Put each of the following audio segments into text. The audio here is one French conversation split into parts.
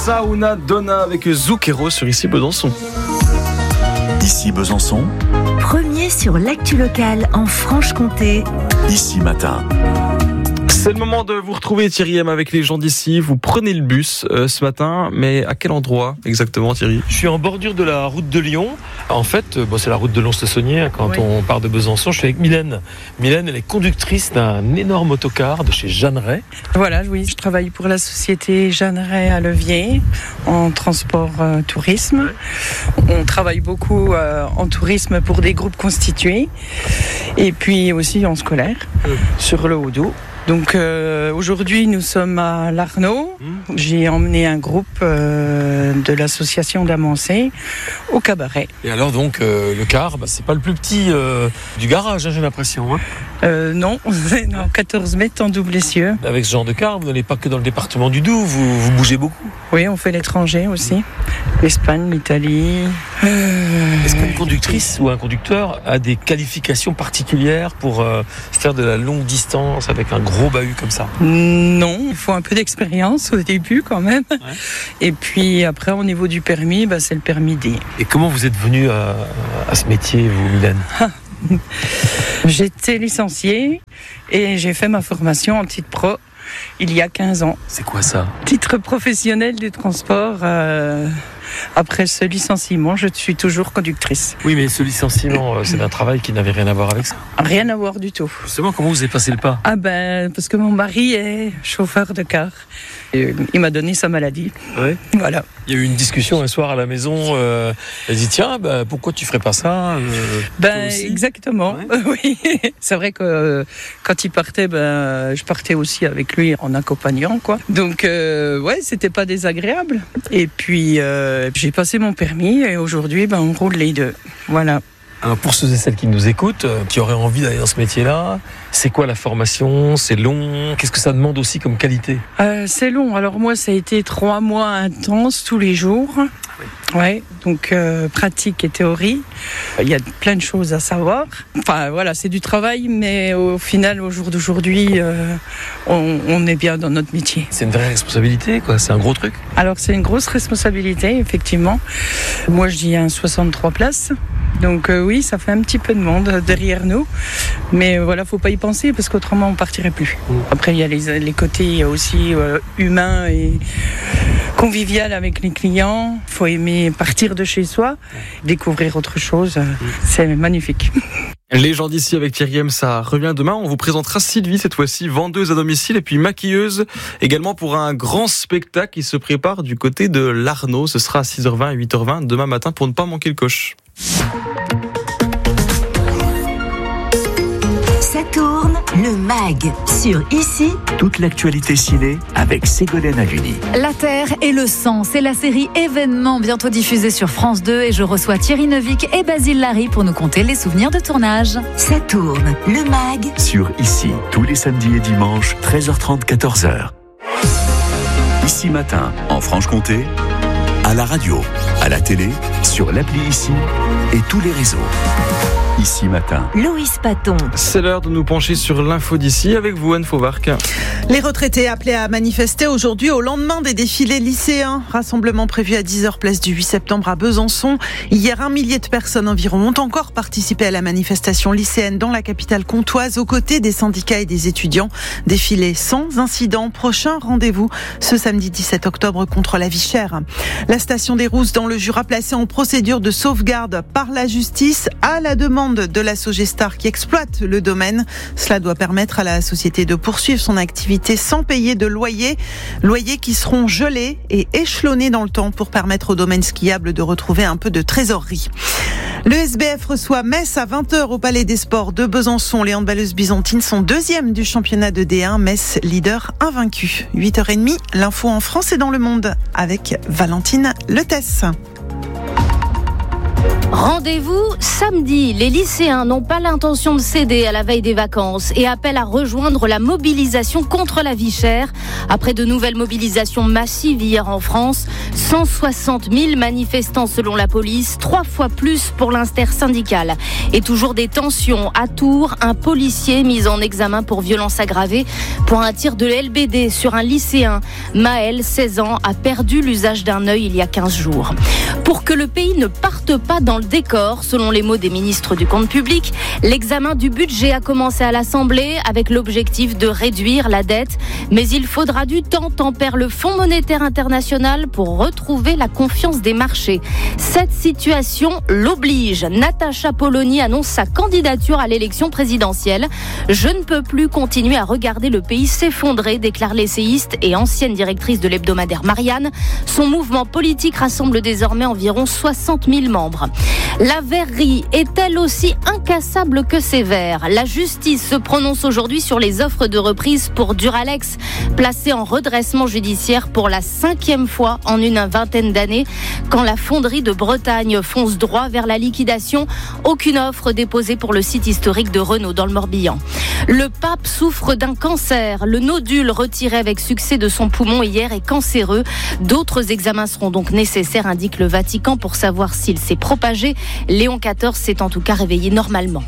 Sauna Donna avec Zucchero sur Ici Besançon. Ici Besançon. Premier sur l'actu locale en Franche-Comté. Ici Matin. C'est le moment de vous retrouver, Thierry M, avec les gens d'ici. Vous prenez le bus ce matin, mais à quel endroit exactement, Thierry ? Je suis en bordure de la route de Lyon. En fait, c'est la route de Lons-le-Saunier quand on part de Besançon. Je suis avec Mylène. Mylène, elle est conductrice d'un énorme autocar de chez Jeanneret. Voilà, oui, je travaille pour la société Jeanneret à Levier en transport tourisme. On travaille beaucoup en tourisme pour des groupes constitués et puis aussi en scolaire sur le Haut-Doubs. Donc aujourd'hui nous sommes à l'Arnaud. J'ai emmené un groupe de l'association d'Amancé au cabaret. Et alors donc le car, c'est pas le plus petit du garage, j'ai l'impression. Non, 14 mètres en double essieu. Avec ce genre de car, vous n'allez pas que dans le département du Doubs, vous bougez beaucoup. Oui, on fait l'étranger aussi. L'Espagne, l'Italie. Est-ce qu'une conductrice ou un conducteur a des qualifications particulières pour faire de la longue distance avec un gros bahut comme ça ? Non, il faut un peu d'expérience au début quand même. Ouais. Et puis après, au niveau du permis, c'est le permis D. Et comment vous êtes venue à ce métier, vous, Mylène ? J'étais licenciée et j'ai fait ma formation en titre pro il y a 15 ans. C'est quoi ça ? Titre professionnel du transport. Après ce licenciement, je suis toujours conductrice. Oui, mais ce licenciement, c'est un travail qui n'avait rien à voir avec ça. Rien à voir du tout. Justement, comment vous avez passé le pas ? Parce que mon mari est chauffeur de car. Et il m'a donné sa maladie. Ouais. Voilà. Il y a eu une discussion un soir à la maison. Elle dit tiens, pourquoi tu ferais pas ça ? Exactement. Ouais. Oui. C'est vrai que quand il partait, je partais aussi avec lui en accompagnant, quoi. Donc c'était pas désagréable. Et puis j'ai passé mon permis et aujourd'hui, on roule les deux. Voilà. Alors pour ceux et celles qui nous écoutent, qui auraient envie d'aller dans ce métier-là, c'est quoi la formation ? C'est long ? Qu'est-ce que ça demande aussi comme qualité ? C'est long. Alors moi, ça a été 3 mois intenses tous les jours. Oui. Ouais, donc pratique et théorie. Il y a plein de choses à savoir. Enfin voilà, c'est du travail, mais au final, au jour d'aujourd'hui, on est bien dans notre métier. C'est une vraie responsabilité, quoi. C'est un gros truc. Alors c'est une grosse responsabilité, effectivement. Moi, je dis 63 places. Donc oui, ça fait un petit peu de monde derrière nous. Mais voilà, faut pas y penser parce qu'autrement on partirait plus. Après, il y a les côtés aussi humains et convivial avec les clients. Il faut aimer partir de chez soi, découvrir autre chose. C'est magnifique. Les gens d'ici avec Thierry M, ça revient demain. On vous présentera Sylvie, cette fois-ci vendeuse à domicile et puis maquilleuse également pour un grand spectacle qui se prépare du côté de l'Arnaud. Ce sera à 6h20 et 8h20 demain matin pour ne pas manquer le coche. Ça tourne, le MAG sur Ici. Toute l'actualité ciné avec Ségolène Aluni. La Terre et le sang, c'est la série Événement bientôt diffusée sur France 2 et je reçois Thierry Neuvik et Basile Larry pour nous conter les souvenirs de tournage. Ça tourne, le MAG sur Ici, tous les samedis et dimanches, 13h30, 14h. Ici Matin, en Franche-Comté, à la radio, à la télé, sur l'appli Ici et tous les réseaux. Ici Matin. Louis Paton. C'est l'heure de nous pencher sur l'info d'ici avec vous, Anne Fauvarc. Les retraités appelés à manifester aujourd'hui au lendemain des défilés lycéens. Rassemblement prévu à 10h place du 8 septembre à Besançon. Hier, 1 millier de personnes environ ont encore participé à la manifestation lycéenne dans la capitale comtoise aux côtés des syndicats et des étudiants. Défilé sans incident. Prochain rendez-vous ce samedi 17 octobre contre la vie chère. La station des Rousses dans le Jura placée en procédure de sauvegarde par la justice à la demande de la Sogestar qui exploite le domaine. Cela doit permettre à la société de poursuivre son activité sans payer de loyer. Loyers qui seront gelés et échelonnés dans le temps pour permettre au domaine skiable de retrouver un peu de trésorerie. Le SBF reçoit Metz à 20h au Palais des Sports de Besançon. Les handballeuses byzantines sont 2e du championnat de D1. Metz, leader invaincu. 8h30, l'info en France et dans le monde avec Valentine Letesse. Rendez-vous samedi. Les lycéens n'ont pas l'intention de céder à la veille des vacances et appellent à rejoindre la mobilisation contre la vie chère. Après de nouvelles mobilisations massives hier en France, 160 000 manifestants selon la police, 3 fois plus pour l'intersyndicale. Et toujours des tensions. À Tours, un policier mis en examen pour violence aggravée pour un tir de LBD sur un lycéen. Maël, 16 ans, a perdu l'usage d'un œil il y a 15 jours. Pour que le pays ne parte pas dans le décor, selon les mots des ministres du compte public, l'examen du budget a commencé à l'Assemblée avec l'objectif de réduire la dette. Mais il faudra du temps, tempère le Fonds monétaire international pour retrouver la confiance des marchés. Cette situation l'oblige. Natacha Polony annonce sa candidature à l'élection présidentielle. Je ne peux plus continuer à regarder le pays s'effondrer, déclare l'essayiste et ancienne directrice de l'hebdomadaire Marianne. Son mouvement politique rassemble désormais environ 60 000 membres. La verrerie est-elle aussi incassable que sévère ? La justice se prononce aujourd'hui sur les offres de reprise pour Duralex, placé en redressement judiciaire pour la 5e fois en une vingtaine d'années. Quand la fonderie de Bretagne fonce droit vers la liquidation, aucune offre déposée pour le site historique de Renault dans le Morbihan. Le pape souffre d'un cancer. Le nodule retiré avec succès de son poumon hier est cancéreux. D'autres examens seront donc nécessaires, indique le Vatican, pour savoir s'il s'est propagé. Léon XIV s'est en tout cas réveillé normalement.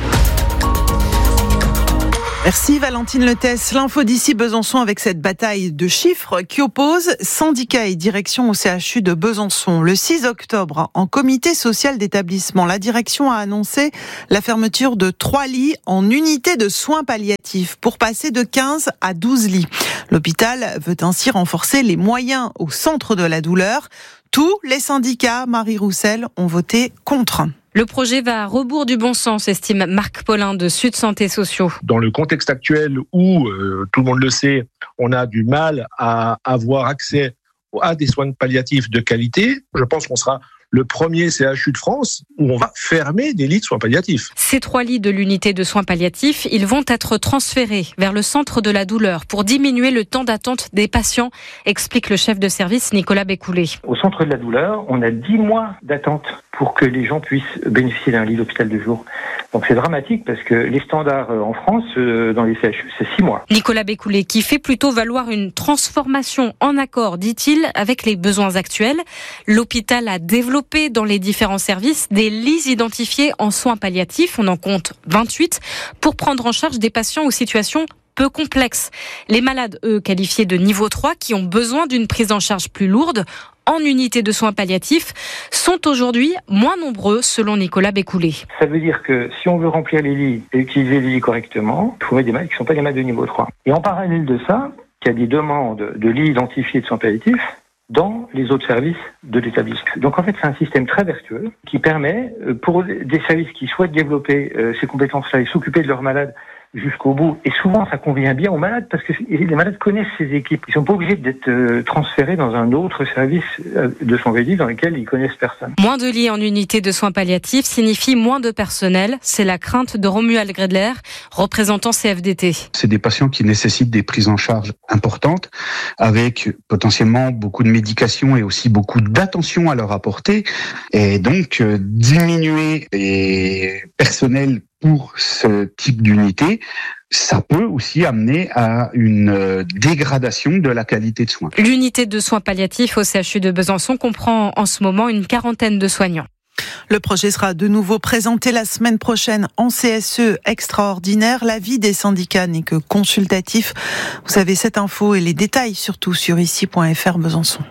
Merci Valentine Letès. L'info d'ici Besançon avec cette bataille de chiffres qui oppose syndicats et direction au CHU de Besançon. Le 6 octobre, en comité social d'établissement, la direction a annoncé la fermeture de 3 lits en unité de soins palliatifs pour passer de 15 à 12 lits. L'hôpital veut ainsi renforcer les moyens au centre de la douleur. Tous les syndicats, Marie Roussel, ont voté contre. Le projet va à rebours du bon sens, estime Marc Paulin de Sud Santé Sociaux. Dans le contexte actuel où, tout le monde le sait, on a du mal à avoir accès à des soins palliatifs de qualité, je pense qu'on sera le premier CHU de France où on va fermer des lits de soins palliatifs. Ces 3 lits de l'unité de soins palliatifs, ils vont être transférés vers le centre de la douleur pour diminuer le temps d'attente des patients, explique le chef de service Nicolas Bécoulé. Au centre de la douleur, on a 10 mois d'attente pour que les gens puissent bénéficier d'un lit d'hôpital de jour. Donc c'est dramatique parce que les standards en France, dans les CHU, c'est 6 mois. Nicolas Bécoulé qui fait plutôt valoir une transformation en accord, dit-il, avec les besoins actuels. L'hôpital a développé dans les différents services des lits identifiés en soins palliatifs. On en compte 28 pour prendre en charge des patients aux situations peu complexes. Les malades, eux, qualifiés de niveau 3, qui ont besoin d'une prise en charge plus lourde en unité de soins palliatifs, sont aujourd'hui moins nombreux, selon Nicolas Bécoulé. Ça veut dire que si on veut remplir les lits et utiliser les lits correctement, il faut mettre des malades qui ne sont pas des malades de niveau 3. Et en parallèle de ça, il y a des demandes de lits identifiés de soins palliatifs dans les autres services de l'établissement. Donc en fait, c'est un système très vertueux qui permet, pour des services qui souhaitent développer ces compétences-là et s'occuper de leurs malades jusqu'au bout. Et souvent, ça convient bien aux malades parce que les malades connaissent ces équipes. Ils sont pas obligés d'être transférés dans un autre service de soins palliatifs dans lequel ils connaissent personne. Moins de lits en unité de soins palliatifs signifie moins de personnel. C'est la crainte de Romuald Gredler, représentant CFDT. C'est des patients qui nécessitent des prises en charge importantes avec potentiellement beaucoup de médication et aussi beaucoup d'attention à leur apporter. Et donc, diminuer les personnels pour ce type d'unité, ça peut aussi amener à une dégradation de la qualité de soins. L'unité de soins palliatifs au CHU de Besançon comprend en ce moment une 40aine de soignants. Le projet sera de nouveau présenté la semaine prochaine en CSE extraordinaire. L'avis des syndicats n'est que consultatif. Vous avez cette info et les détails surtout sur ici.fr Besançon.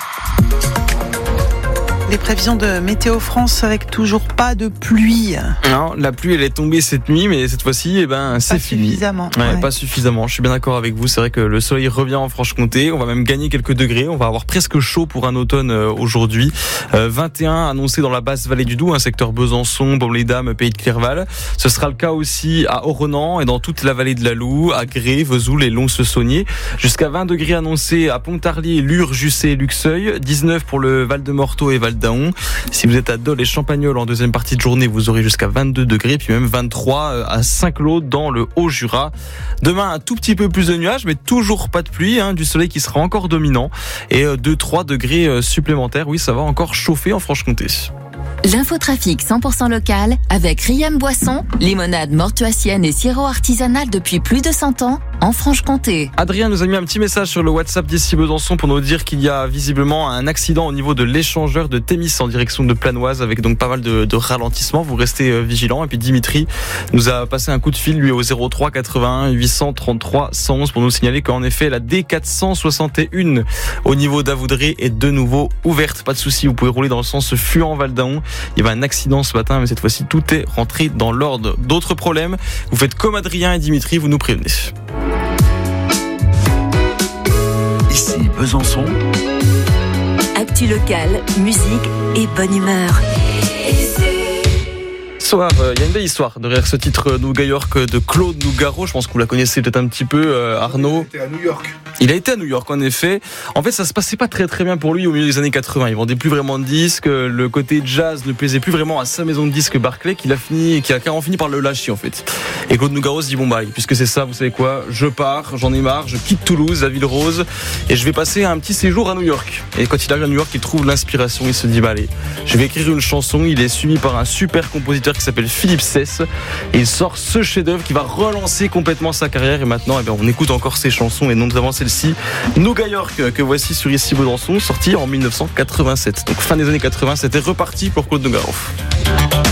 Les prévisions de Météo France avec toujours pas de pluie. Non, la pluie elle est tombée cette nuit, mais cette fois-ci, c'est fini. Suffisamment. Ouais. Pas suffisamment. Je suis bien d'accord avec vous. C'est vrai que le soleil revient en Franche-Comté. On va même gagner quelques degrés. On va avoir presque chaud pour un automne aujourd'hui. 21 annoncé dans la basse vallée du Doubs, secteur Besançon, Baume-les-Dames, Pays de Clerval. Ce sera le cas aussi à Oronan et dans toute la vallée de la Loue, à Gré, Vesoul et Lons-le-Saunier. Jusqu'à 20 degrés annoncés à Pontarlier, Lure, Jussey et Luxeuil. 19 pour le Val-de-Morteau et Val-d'Aon. Si vous êtes à Dole et Champagnole en deuxième partie de journée, vous aurez jusqu'à 22 degrés, puis même 23 à Saint-Claude dans le Haut-Jura. Demain, un tout petit peu plus de nuages, mais toujours pas de pluie, du soleil qui sera encore dominant et 2-3 degrés supplémentaires. Oui, ça va encore chauffer en Franche-Comté. L'infotrafic 100% local avec Riem Boisson, limonade mortuacienne et sirop artisanal depuis plus de 100 ans en Franche-Comté. Adrien nous a mis un petit message sur le WhatsApp d'ici Besançon pour nous dire qu'il y a visiblement un accident au niveau de l'échangeur de Thémis en direction de Planoise avec donc pas mal de ralentissements. Vous restez vigilants. Et puis Dimitri nous a passé un coup de fil lui au 03 81 833 111 pour nous signaler qu'en effet la D461 au niveau d'Avoudré est de nouveau ouverte. Pas de souci, vous pouvez rouler dans le sens Fuan-Valdaon. Il y avait un accident ce matin mais cette fois-ci tout est rentré dans l'ordre. D'autres problèmes, vous faites comme Adrien et Dimitri, vous nous prévenez. Ici Besançon. Actu locale, musique et bonne humeur. Soir, il y a une belle histoire derrière ce titre Nougat York de Claude Nougaro. Je pense que vous la connaissez peut-être un petit peu, Arnaud. Il était à New York. Il a été à New York en effet. En fait, ça se passait pas très très bien pour lui au milieu des années 80. Il vendait plus vraiment de disques. Le côté jazz ne plaisait plus vraiment à sa maison de disques Barclay, qui a carrément fini par le lâcher en fait. Et Claude Nougaro se dit bon bah puisque c'est ça, vous savez quoi, je pars, j'en ai marre, je quitte Toulouse, la ville rose, et je vais passer un petit séjour à New York. Et quand il arrive à New York, il trouve l'inspiration. Il se dit bah allez, je vais écrire une chanson. Il est suivi par un super compositeur qui s'appelle Philippe Cesse et il sort ce chef-d'œuvre qui va relancer complètement sa carrière. Et maintenant on écoute encore ses chansons et notamment celle-ci Nougat York que voici sur Ici Besançon, sorti en 1987. Donc fin des années 80, c'était reparti pour Claude Nougaro.